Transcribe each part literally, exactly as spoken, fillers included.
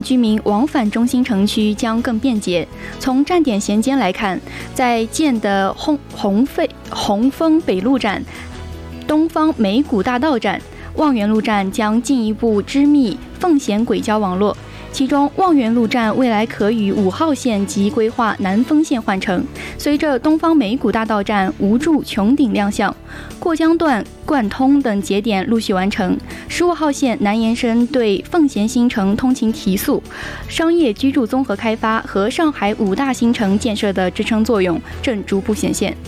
居民往返中心城区将更便捷。从站点衔接来看，在建的红红费红枫北路站、东方美谷大道站、望园路站将进一步织密奉贤轨交网络。其中，望园路站未来可与五号线及规划南丰线换乘。随着东方美谷大道站无柱穹顶亮相，过江段、贯通等节点陆续完成，十五号线南延伸对奉贤新城通勤提速，商业居住综合开发和上海五大新城建设的支撑作用正逐步显现。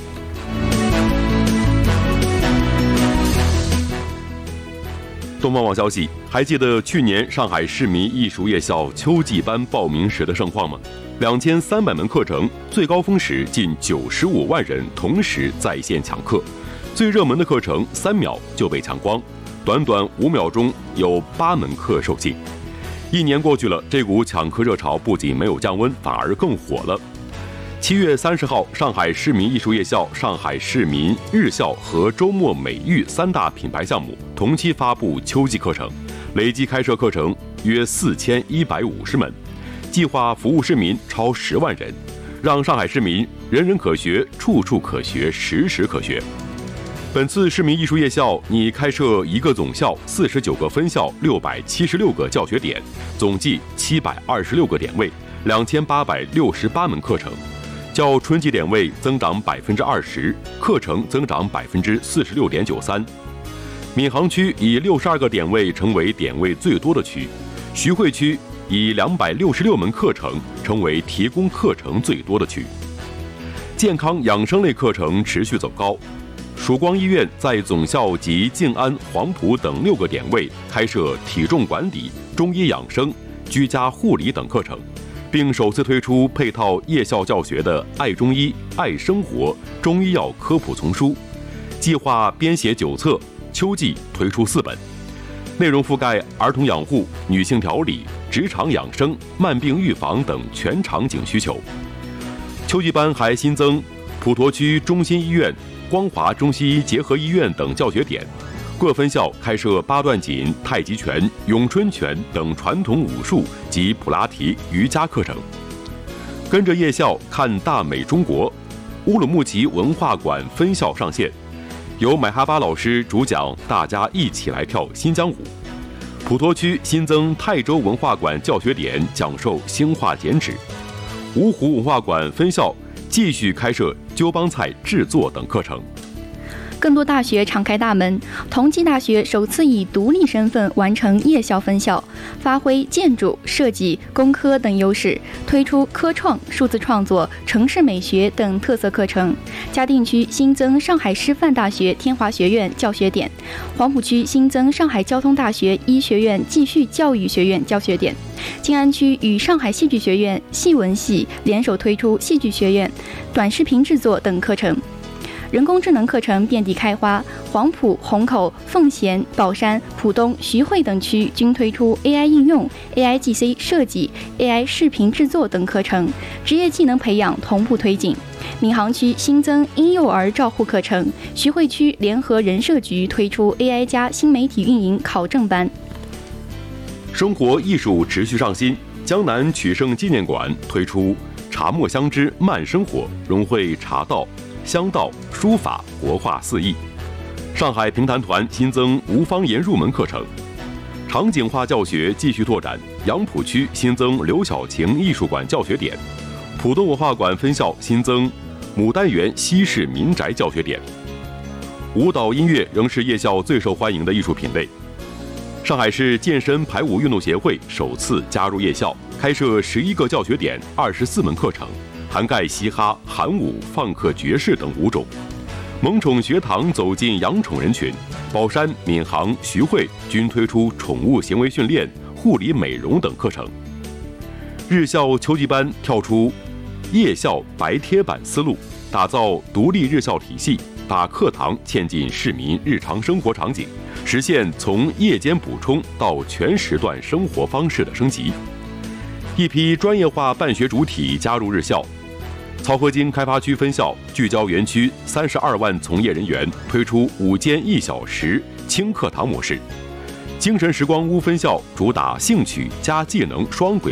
东方网消息，还记得去年上海市民艺术夜校秋季班报名时的盛况吗？两千三百门课程，最高峰时近九十五万人同时在线抢课，最热门的课程三秒就被抢光，短短五秒钟有八门课售罄。一年过去了，这股抢课热潮不仅没有降温，反而更火了。七月三十号，上海市民艺术夜校、上海市民日校和周末美育三大品牌项目同期发布秋季课程，累计开设课程约四千一百五十门，计划服务市民超十万人，让上海市民人人可学、处处可学、时时可学。本次市民艺术夜校拟开设一个总校、四十九个分校、六百七十六个教学点，总计七百二十六个点位，两千八百六十八门课程。较春季点位增长百分之二十，课程增长百分之四十六点九三。闵行区以六十二个点位成为点位最多的区，徐汇区以两百六十六门课程成为提供课程最多的区。健康养生类课程持续走高，曙光医院在总校及静安、黄埔等六个点位开设体重管理、中医养生、居家护理等课程。并首次推出配套夜校教学的《爱中医、爱生活中医药科普丛书》，计划编写九册，秋季推出四本，内容覆盖儿童养护、女性调理、职场养生、慢病预防等全场景需求。秋季班还新增普陀区中心医院、光华中西医结合医院等教学点。各分校开设八段锦、太极拳、咏春拳等传统武术及普拉提、瑜伽课程。跟着夜校看大美中国，乌鲁木齐文化馆分校上线，由买哈巴老师主讲，大家一起来跳新疆舞。普陀区新增泰州文化馆教学点，讲授兴化剪纸。芜湖文化馆分校继续开设鸠帮菜制作等课程。 更多大学敞开大门，同济大学首次以独立身份完成夜校分校，发挥建筑、设计、工科等优势，推出科创、数字创作、城市美学等特色课程。嘉定区新增上海师范大学天华学院教学点，黄埔区新增上海交通大学医学院继续教育学院教学点。静安区与上海戏剧学院戏文系联手推出戏剧学院、短视频制作等课程。人工智能课程遍地开花，黄埔、虹口、奉贤、宝山、浦东、徐汇等区均推出 A I 应用、A I G C 设计、A I 视频制作等课程，职业技能培养同步推进。闵行区新增婴幼儿照护课程，徐汇区联合人社局推出 A I 加新媒体运营考证班。 生活艺术持续上新，江南曲圣纪念馆推出茶墨香之慢生活，融汇茶道、香道、书法、国画四艺。上海评弹团新增无方言入门课程，场景化教学继续拓展。杨浦区新增刘晓晴艺术馆教学点，浦东文化馆分校新增牡丹园西式民宅教学点。舞蹈音乐仍是夜校最受欢迎的艺术品类。上海市健身排舞运动协会首次加入夜校，开设十一个教学点，二十四门课程，涵盖嘻哈、韩舞、放克爵士等舞种。萌宠学堂走进养宠人群，宝山、闵行、徐汇均推出宠物行为训练、护理美容等课程。日校秋季班跳出夜校白贴板思路，打造独立日校体系，把课堂嵌进市民日常生活场景，实现从夜间补充到全时段生活方式的升级。一批专业化办学主体加入日校，漕河泾开发区分校聚焦园区三十二万从业人员，推出午间一小时轻课堂模式。 精神时光乌分校主打兴趣加技能双轨